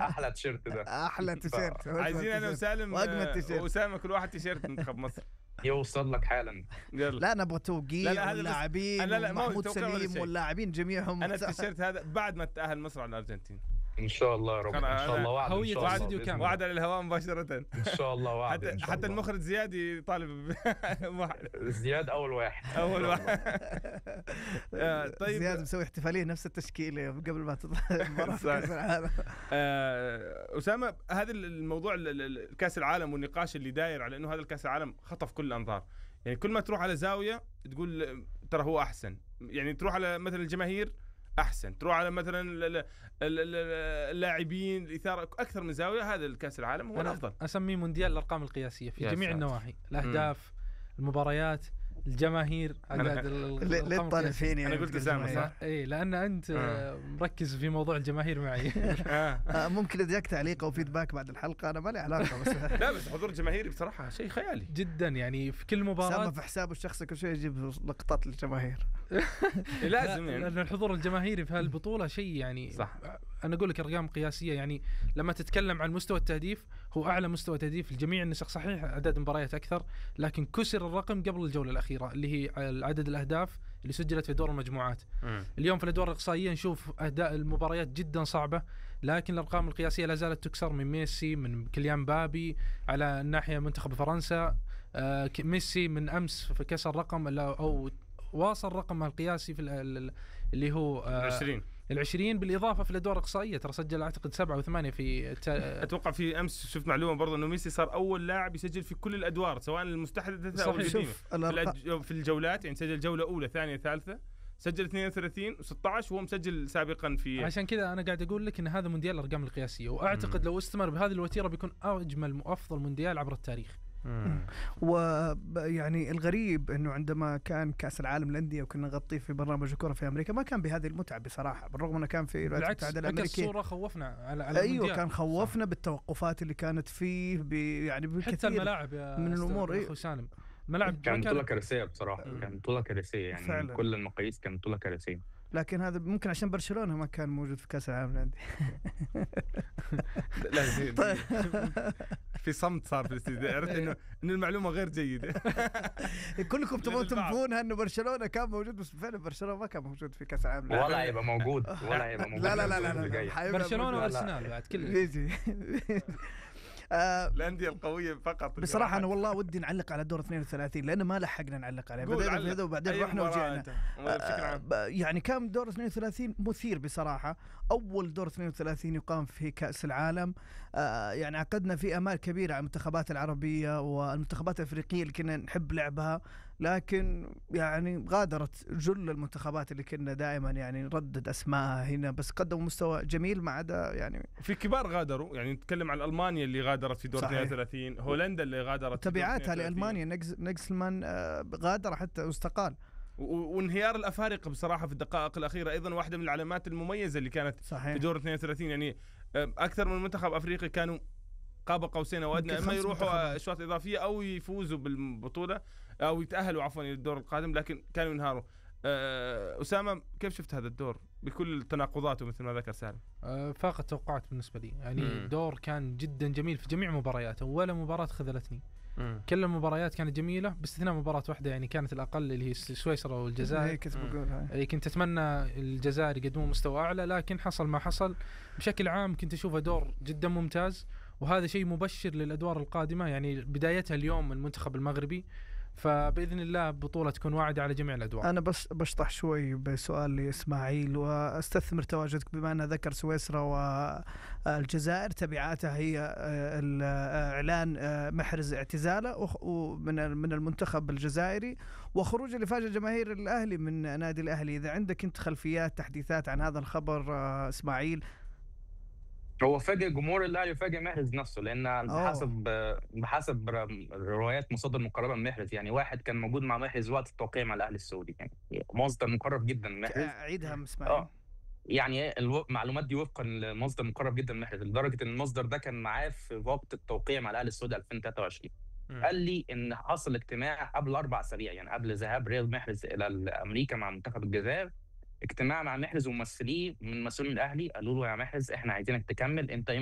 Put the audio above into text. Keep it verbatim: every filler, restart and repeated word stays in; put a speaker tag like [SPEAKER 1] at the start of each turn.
[SPEAKER 1] احلى تيشيرت ده.
[SPEAKER 2] احلى تيشيرت.
[SPEAKER 3] عايزين انا وسالم واسامه كل واحد تيشيرت منتخب مصر.
[SPEAKER 1] يوصل لك حالا.
[SPEAKER 2] لا نبغى توقيع واللاعبين ومحمود سليم واللاعبين جميعهم.
[SPEAKER 3] انا التيشيرت هذا بعد ما تتاهل مصر على الارجنتين
[SPEAKER 1] ان شاء الله. رب ان شاء الله. وعد ان شاء الله.
[SPEAKER 3] وعد على الهواء مباشره
[SPEAKER 1] ان شاء الله. وعد
[SPEAKER 3] حتى, حتى المخرج زياد يطالب
[SPEAKER 1] زياد اول واحد.
[SPEAKER 3] اول واحد.
[SPEAKER 2] طيب زياد مسوي احتفاليه نفس التشكيله قبل ما تطلع المباراه كاس العالم.
[SPEAKER 3] اسامه هذا الموضوع كاس العالم والنقاش اللي داير على انه هذا الكاس العالم خطف كل الانظار. يعني كل ما تروح على زاويه تقول ترى هو احسن. يعني تروح على مثلا الجماهير احسن، تروح على مثلا اللاعبين الاثاره اكثر من زاويه. هذا الكاس العالم هو الافضل.
[SPEAKER 4] اسميه مونديال الارقام القياسيه في جميع النواحي، الاهداف، المباريات، الجماهير، عدد
[SPEAKER 2] ليه طالع فيني؟
[SPEAKER 3] انا قلت اسامه صح؟
[SPEAKER 4] اي لان انت آه. مركز في موضوع الجماهير معي.
[SPEAKER 2] آه. ممكن اديك تعليق او فيدباك بعد الحلقه، انا ما لي علاقه بس.
[SPEAKER 3] لا بس حضور جماهيري بصراحه شيء خيالي
[SPEAKER 4] جدا. يعني في كل مباراه
[SPEAKER 2] سامة في حسابه الشخصي كل شيء يجيب لقطات للجماهير.
[SPEAKER 3] لازم يعني
[SPEAKER 4] لأن الحضور الجماهيري في هالبطوله شيء يعني صح. انا اقول لك ارقام قياسيه. يعني لما تتكلم عن مستوى التهديف هو اعلى مستوى تهديف الجميع النسخ. صحيح عدد مباريات اكثر لكن كسر الرقم قبل الجوله الاخيره اللي هي عدد الاهداف اللي سجلت في دور المجموعات. م. اليوم في الادوار الاقصائيه نشوف اداء المباريات جدا صعبه لكن الارقام القياسيه لا زالت تكسر من ميسي، من كيليان بابي على الناحيه منتخب فرنسا. آه ميسي من امس في كسر رقم او واصل رقم القياسي في اللي هو
[SPEAKER 3] آه عشرين
[SPEAKER 4] العشرين بالإضافة في الأدوار الإقصائية. ترى سجل أعتقد سبعة وثمانية في الت...
[SPEAKER 3] أتوقع في أمس شفت معلومة برضه إنه ميسي صار أول لاعب يسجل في كل الأدوار سواء المستحدثة أو القديمة في, في الجولات. يعني سجل جولة أولى ثانية ثالثة سجل اثنين وثلاثين وستة عشر وهو مسجل سابقا في.
[SPEAKER 4] عشان كذا أنا قاعد أقول لك إن هذا مونديال الأرقام القياسية وأعتقد م. لو استمر بهذه الوتيرة بيكون أجمل وأفضل مونديال عبر التاريخ.
[SPEAKER 2] ويعني الغريب انه عندما كان كاس العالم للانديه وكنا نغطيه في برنامج كره في امريكا ما كان بهذه المتعه بصراحه، بالرغم انه كان في
[SPEAKER 4] الولايات المتحده الامريكيه.
[SPEAKER 2] الصوره
[SPEAKER 4] خوفنا على, على
[SPEAKER 2] ايوه كان خوفنا صح. بالتوقفات اللي كانت فيه يعني
[SPEAKER 4] بالكثير حتى الملاعب
[SPEAKER 2] من الامور.
[SPEAKER 4] ايوه سالم الملاعب
[SPEAKER 1] كانت بطوله كارثيه بصراحه. كانت بطوله كارثيه يعني فعلا. من كل المقاييس كانت بطوله كارثيه.
[SPEAKER 2] لكن هذا ممكن عشان برشلونة ما كان موجود في كأس العالم للأندية.
[SPEAKER 3] لا في صمت صار في الاستديو. عرفت إنه إن المعلومة غير جيدة.
[SPEAKER 2] كلكم تبغون تنفونها إنه برشلونة كان موجود بس فعلا برشلونة ما كان موجود في كأس العالم.
[SPEAKER 1] ولا هيبقى موجود ولا هيبقى موجود.
[SPEAKER 2] لا لا لا لا
[SPEAKER 4] برشلونة وأرسنال بعد كله.
[SPEAKER 3] آه الأندية القوية فقط.
[SPEAKER 2] بصراحة أنا والله ودي نعلق على دور اثنين وثلاثين لأنه ما لحقنا نعلق عليه. بدأنا في هذا وبعدين رحنا وجينا. آه يعني كان دور اثنين وثلاثين مثير بصراحة. أول دور اثنين وثلاثين يقام في كأس العالم. آه يعني عقدنا فيه آمال كبيرة على المنتخبات العربية والمنتخبات الأفريقية اللي كنا نحب لعبها، لكن يعني غادرت جل المنتخبات اللي كنا دائما يعني نردد أسماءها هنا، بس قدموا مستوى جميل ما عدا يعني
[SPEAKER 3] في كبار غادروا. يعني نتكلم عن ألمانيا اللي غادرت في دور اثنين وثلاثين، هولندا اللي غادرت
[SPEAKER 2] تبعاتها لألمانيا. نجسلمان غادر حتى واستقال.
[SPEAKER 3] وانهيار الأفارقة بصراحة في الدقائق الأخيرة أيضا واحدة من العلامات المميزة اللي كانت صحيح. في دور اثنين وثلاثين يعني أكثر من منتخب أفريقي كانوا قاب قوسين أو أدنى إما يروحوا أشواط إضافية أو يفوزوا بالبطولة أو يتأهلوا عفوا للدور القادم، لكن كانوا ينهاروا. أسامة كيف شفت هذا الدور بكل تناقضاته مثل ما ذكر سالم؟
[SPEAKER 4] فاق التوقعات بالنسبة لي. يعني الدور كان جدا جميل في جميع مبارياته ولا مباراة خذلتني. مم. كل المباريات كانت جميلة باستثناء مباراة واحدة يعني كانت الأقل اللي هي سويسرا والجزائر. اللي كنت أتمنى الجزائر يقدموا مستوى أعلى لكن حصل ما حصل. بشكل عام كنت أشوفه دور جدا ممتاز وهذا شيء مبشر للأدوار القادمة. يعني بدايتها اليوم المنتخب المغربي، فبإذن الله بطولة تكون واعدة على جميع الأدوار.
[SPEAKER 2] أنا بس بشطح شوي بسؤال لإسماعيل واستثمر تواجدك بما أنه ذكر سويسرا والجزائر تبعاتها هي الإعلان محرز اعتزاله من من المنتخب الجزائري وخروج اللي فاجأ جماهير الأهلي من نادي الأهلي. إذا عندك أنت خلفيات تحديثات عن هذا الخبر إسماعيل؟
[SPEAKER 1] هو فاجئ جمهور الاهلي وفاجئ محرز نفسه، لان بحسب بحسب روايات مصادر مقربه من محرز يعني واحد كان موجود مع محرز وقت التوقيع مع الاهلي السعودي، يعني مصدر مقرب جدا من محرز.
[SPEAKER 2] عيدها اسماعيل. اه
[SPEAKER 1] يعني المعلومات دي وفقا لمصدر مقرب جدا من محرز لدرجه ان المصدر ده كان معاه في وقت التوقيع مع الاهلي السعودي ألفين وثلاثة وعشرين. م. قال لي ان حصل اجتماع قبل اربع اسابيع يعني قبل ذهاب رياض محرز الى امريكا مع منتخب الجزائر، اجتماع مع محرز وممثليه من مسؤولين الاهلي قالوا له يا محرز احنا عايزينك تكمل، انت